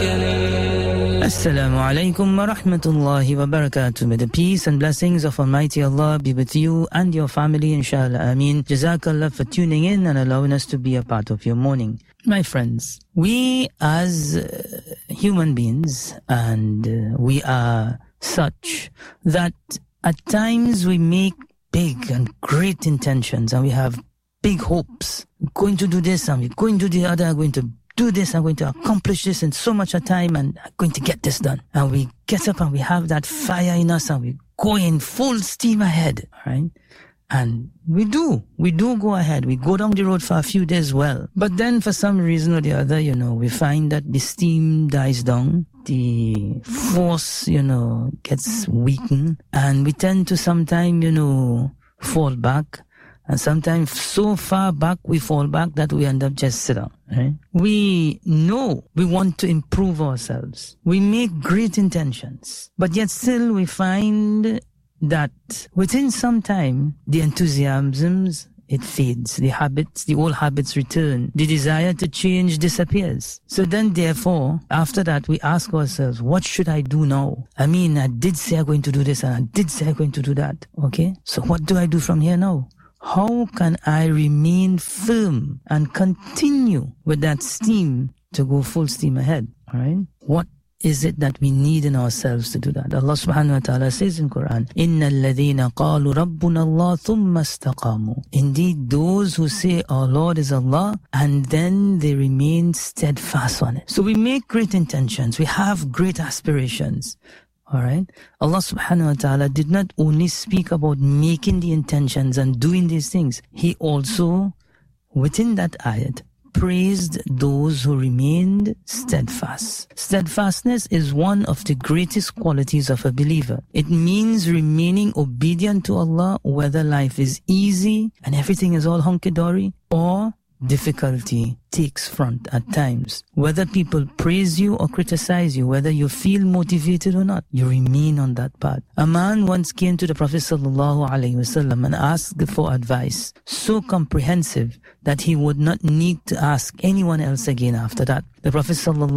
Assalamu alaikum wa rahmatullahi wa barakatuh. May the peace and blessings of Almighty Allah be with you and your family, inshallah. Ameen. Jazakallah for tuning in and allowing us to be a part of your morning. My friends, we as human beings, and we are such that at times we make big and great intentions and we have big hopes. We're going to do this and we're going to do the other, I'm going to do this, I'm going to accomplish this in so much a time, and I'm going to get this done. And we get up and we have that fire in us and we go in full steam ahead, right? And we do go ahead. We go down the road for a few days well. But then for some reason or the other, we find that the steam dies down, the force, gets weakened, and we tend to sometimes, fall back. And sometimes so far back we fall back that we end up just sit down. Right? We know we want to improve ourselves. We make great intentions. But yet still we find that within some time, the enthusiasms, it fades. The old habits return. The desire to change disappears. So then therefore, after that, we ask ourselves, what should I do now? I did say I'm going to do this and I did say I'm going to do that. Okay? So what do I do from here now? How can I remain firm and continue with that steam to go full steam ahead? All right? What is it that we need in ourselves to do that? Allah subhanahu wa ta'ala says in Quran, إِنَّ الَّذِينَ قَالُوا رَبُّنَا اللَّهُ ثُمَّ اسْتَقَامُوا. Indeed, those who say our Lord is Allah and then they remain steadfast on it. So we make great intentions. We have great aspirations. Alright, Allah subhanahu wa ta'ala did not only speak about making the intentions and doing these things. He also, within that ayat, praised those who remained steadfast. Steadfastness is one of the greatest qualities of a believer. It means remaining obedient to Allah, whether life is easy and everything is all hunky-dory, or difficulty takes front at times. Whether people praise you or criticize you, whether you feel motivated or not, you remain on that path. A man once came to the Prophet ﷺ and asked for advice so comprehensive that he would not need to ask anyone else again after that. The Prophet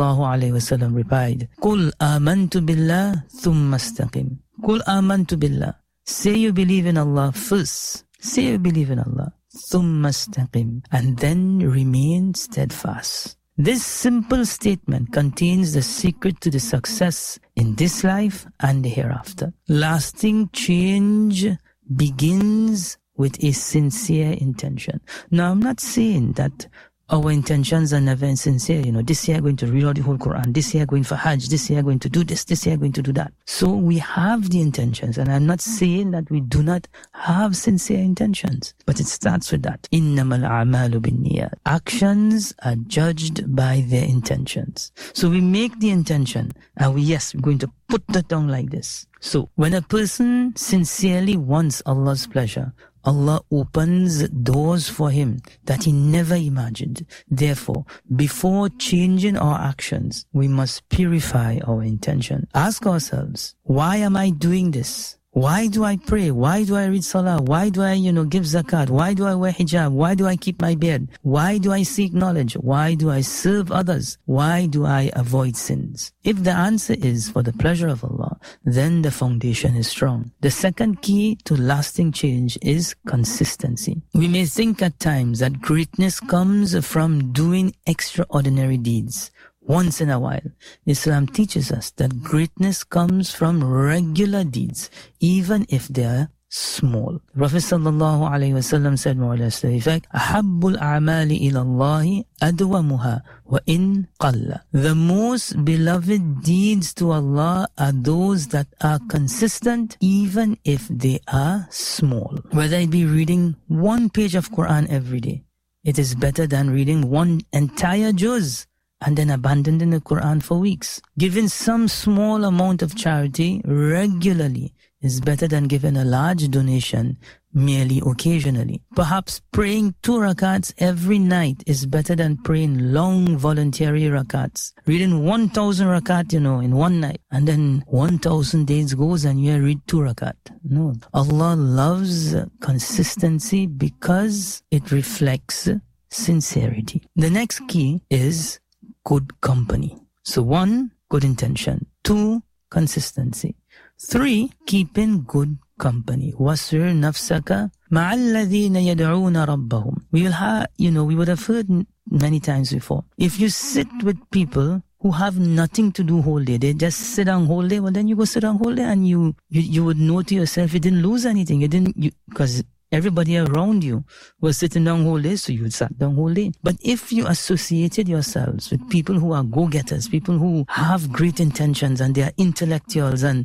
ﷺ replied, قُلْ آمَنْتُ بِاللَّهِ ثُمَّ اسْتَقِمْ. قُلْ آمَنْتُ بِاللَّهِ. Say you believe in Allah first. Say you believe in Allah. ثُمَّ اسْتَقِمْ. And then remain steadfast. This simple statement contains the secret to the success in this life and the hereafter. Lasting change begins with a sincere intention. Now, I'm not saying that our intentions are never insincere. This year I'm going to read out the whole Quran. This year I'm going for Hajj. This year I'm going to do this. This year I'm going to do that. So we have the intentions. And I'm not saying that we do not have sincere intentions. But it starts with that. إِنَّمَا الْأَعْمَالُ بِالنِّيَّاتِ. Actions are judged by their intentions. So we make the intention. And we're going to put that down like this. So when a person sincerely wants Allah's pleasure, Allah opens doors for him that he never imagined. Therefore, before changing our actions, we must purify our intention. Ask ourselves, why am I doing this? Why do I pray? Why do I read salah? Why do I, give zakat? Why do I wear hijab? Why do I keep my beard? Why do I seek knowledge? Why do I serve others? Why do I avoid sins? If the answer is for the pleasure of Allah, then the foundation is strong. The second key to lasting change is consistency. We may think at times that greatness comes from doing extraordinary deeds once in a while. Islam teaches us that greatness comes from regular deeds, even if they are small. The Prophet ﷺ said more or less to the effect, أَحَبُّ الْأَعْمَالِ إِلَى اللَّهِ أَدْوَمُهَا وَإِنْ قَلَّ. The most beloved deeds to Allah are those that are consistent, even if they are small. Whether it be reading one page of Quran every day, it is better than reading one entire juz and then abandoning the Quran for weeks. Giving some small amount of charity regularly is better than giving a large donation merely occasionally. Perhaps praying 2 rakats every night is better than praying long voluntary rakats. Reading 1,000 rakat, in one night, and then 1,000 days goes and you read 2 rakat. No. Allah loves consistency because it reflects sincerity. The next key is good company. So 1, good intention. 2, consistency. 3, keeping good company. وَاسْرِ نَفْسَكَ مَعَ الَّذِينَ يَدْعُونَ رَبَّهُم. We would have heard many times before. If you sit with people who have nothing to do whole day, they just sit down whole day, well then you go sit down whole day and you would know to yourself you didn't lose anything. Because everybody around you was sitting down whole day, so you sat down whole day. But if you associated yourselves with people who are go-getters, people who have great intentions and they are intellectuals and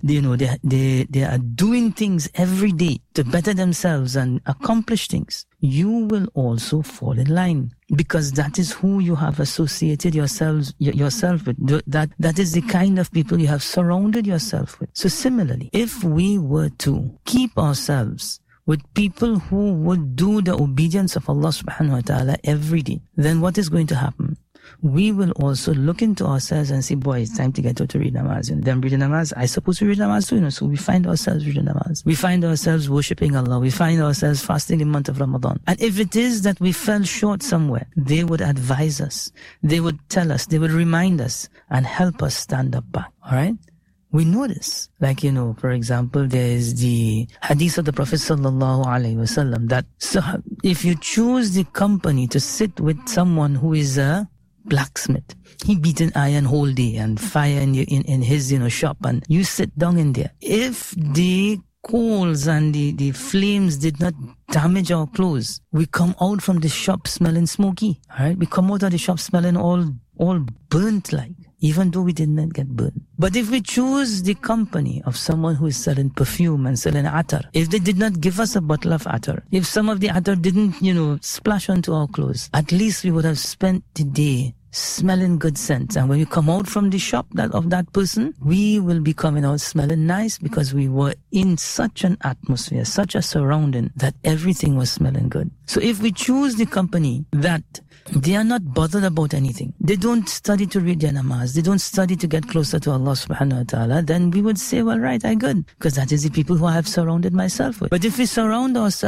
they are doing things every day to better themselves and accomplish things, you will also fall in line, because that is who you have associated yourself with. That is the kind of people you have surrounded yourself with. So similarly, if we were to keep ourselves with people who would do the obedience of Allah subhanahu wa ta'ala every day, then what is going to happen? We will also look into ourselves and say, boy, it's time to get out to read namaz. Then reading namaz, I suppose we read namaz too, so we find ourselves reading namaz. We find ourselves worshipping Allah. We find ourselves fasting in the month of Ramadan. And if it is that we fell short somewhere, they would advise us. They would tell us. They would remind us and help us stand up back. All right? We know this. Like, for example, there is the hadith of the Prophet sallallahu alaihi wasallam that if you choose the company to sit with someone who is a blacksmith, he beat an iron whole day and fire in his shop, and you sit down in there. If the coals and the flames did not damage our clothes, we come out from the shop smelling smoky. All right, we come out of the shop smelling all burnt like, even though we did not get burned. But if we choose the company of someone who is selling perfume and selling attar, if they did not give us a bottle of attar, if some of the attar didn't, splash onto our clothes, at least we would have spent the day smelling good scent. And when we come out from the shop of that person, we will be coming out smelling nice, because we were in such an atmosphere, such a surrounding, that everything was smelling good. So if we choose the company that they are not bothered about anything, they don't study to read their namaz, they don't study to get closer to Allah subhanahu wa ta'ala, then we would say, well, right, I good, because that is the people who I have surrounded myself with. But if we surround ourselves